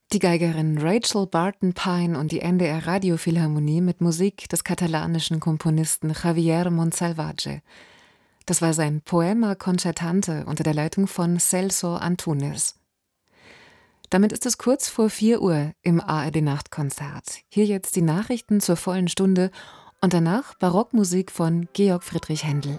Die Geigerin Rachel Barton Pine und die NDR Radiophilharmonie mit Musik des katalanischen Komponisten Javier Monsalvatge. Das war sein Poema Concertante unter der Leitung von Celso Antunes. Damit ist es kurz vor 4 Uhr im ARD-Nachtkonzert. Hier jetzt die Nachrichten zur vollen Stunde und danach Barockmusik von Georg Friedrich Händel.